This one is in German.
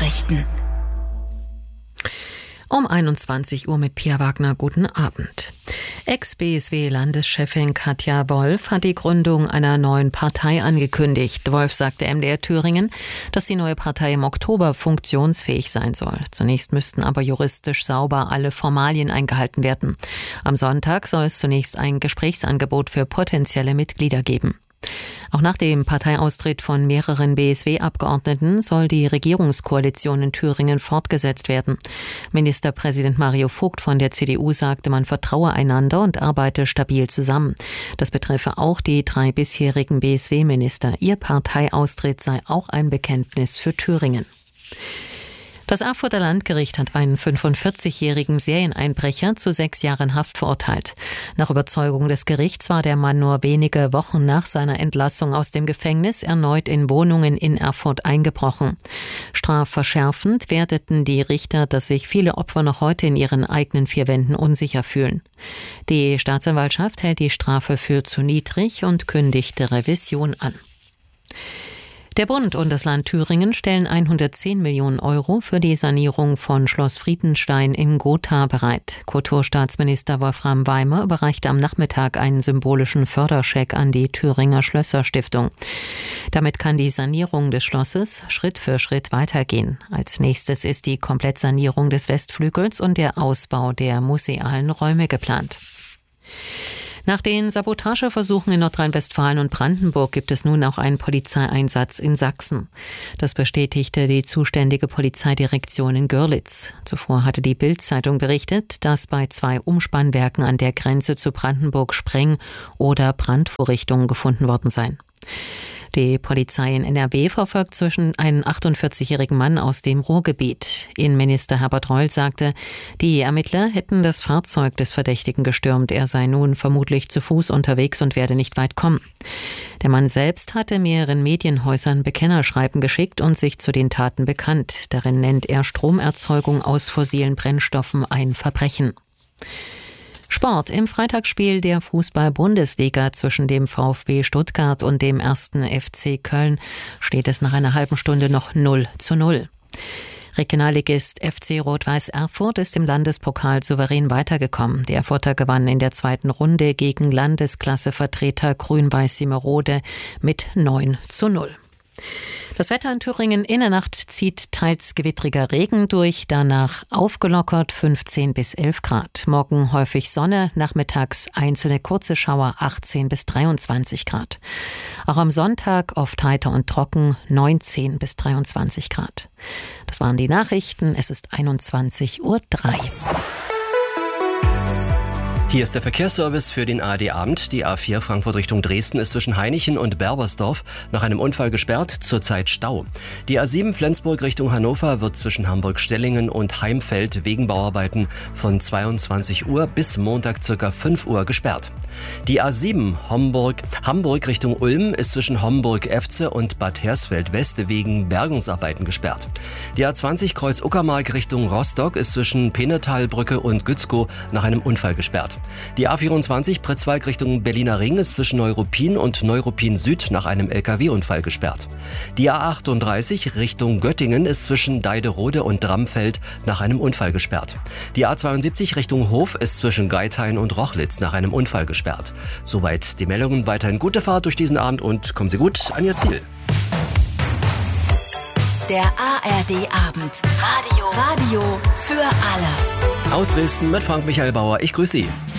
Nachrichten. Um 21 Uhr mit Pia Wagner. Guten Abend. Ex-BSW-Landeschefin Katja Wolf hat die Gründung einer neuen Partei angekündigt. Wolf sagte MDR Thüringen, dass die neue Partei im Oktober funktionsfähig sein soll. Zunächst müssten aber juristisch sauber alle Formalien eingehalten werden. Am Sonntag soll es zunächst ein Gesprächsangebot für potenzielle Mitglieder geben. Auch nach dem Parteiaustritt von mehreren BSW-Abgeordneten soll die Regierungskoalition in Thüringen fortgesetzt werden. Ministerpräsident Mario Vogt von der CDU sagte, man vertraue einander und arbeite stabil zusammen. Das betreffe auch die 3 bisherigen BSW-Minister. Ihr Parteiaustritt sei auch ein Bekenntnis für Thüringen. Das Erfurter Landgericht hat einen 45-jährigen Serieneinbrecher zu 6 Jahren Haft verurteilt. Nach Überzeugung des Gerichts war der Mann nur wenige Wochen nach seiner Entlassung aus dem Gefängnis erneut in Wohnungen in Erfurt eingebrochen. Strafverschärfend werteten die Richter, dass sich viele Opfer noch heute in ihren eigenen 4 Wänden unsicher fühlen. Die Staatsanwaltschaft hält die Strafe für zu niedrig und kündigte Revision an. Der Bund und das Land Thüringen stellen 110 Millionen Euro für die Sanierung von Schloss Friedenstein in Gotha bereit. Kulturstaatsminister Wolfram Weimer überreichte am Nachmittag einen symbolischen Förderscheck an die Thüringer Schlösser-Stiftung. Damit kann die Sanierung des Schlosses Schritt für Schritt weitergehen. Als nächstes ist die Komplettsanierung des Westflügels und der Ausbau der musealen Räume geplant. Nach den Sabotageversuchen in Nordrhein-Westfalen und Brandenburg gibt es nun auch einen Polizeieinsatz in Sachsen. Das bestätigte die zuständige Polizeidirektion in Görlitz. Zuvor hatte die Bild-Zeitung berichtet, dass bei 2 Umspannwerken an der Grenze zu Brandenburg Spreng- oder Brandvorrichtungen gefunden worden seien. Die Polizei in NRW verfolgt zwischen einen 48-jährigen Mann aus dem Ruhrgebiet. Innenminister Herbert Reul sagte, die Ermittler hätten das Fahrzeug des Verdächtigen gestürmt. Er sei nun vermutlich zu Fuß unterwegs und werde nicht weit kommen. Der Mann selbst hatte mehreren Medienhäusern Bekennerschreiben geschickt und sich zu den Taten bekannt. Darin nennt er Stromerzeugung aus fossilen Brennstoffen ein Verbrechen. Sport. Im Freitagsspiel der Fußball-Bundesliga zwischen dem VfB Stuttgart und dem 1. FC Köln steht es nach einer halben Stunde noch 0:0. Regionalligist FC Rot-Weiß Erfurt ist im Landespokal souverän weitergekommen. Die Erfurter gewannen in der 2. Runde gegen Landesklassevertreter Grün-Weiß Simerode mit 9:0. Das Wetter in Thüringen: in der Nacht zieht teils gewittriger Regen durch, danach aufgelockert 15 bis 11 Grad. Morgen häufig Sonne, nachmittags einzelne kurze Schauer 18 bis 23 Grad. Auch am Sonntag oft heiter und trocken 19 bis 23 Grad. Das waren die Nachrichten. Es ist 21:03 Uhr. Hier ist der Verkehrsservice für den ARD-Abend. Die A4 Frankfurt Richtung Dresden ist zwischen Hainichen und Berbersdorf nach einem Unfall gesperrt, zurzeit Stau. Die A7 Flensburg Richtung Hannover wird zwischen Hamburg-Stellingen und Heimfeld wegen Bauarbeiten von 22 Uhr bis Montag ca. 5 Uhr gesperrt. Die A7 Hamburg Richtung Ulm ist zwischen Homburg-Efze und Bad Hersfeld-West wegen Bergungsarbeiten gesperrt. Die A20 Kreuz Uckermark Richtung Rostock ist zwischen Penetalbrücke und Gützkow nach einem Unfall gesperrt. Die A24 Pritzwalk Richtung Berliner Ring ist zwischen Neuruppin und Neuruppin Süd nach einem LKW-Unfall gesperrt. Die A38 Richtung Göttingen ist zwischen Deiderode und Dramfeld nach einem Unfall gesperrt. Die A72 Richtung Hof ist zwischen Geithain und Rochlitz nach einem Unfall gesperrt. Soweit die Meldungen. Weiterhin gute Fahrt durch diesen Abend und kommen Sie gut an Ihr Ziel. Der ARD-Abend. Radio für alle. Aus Dresden mit Frank Michael Bauer. Ich grüße Sie.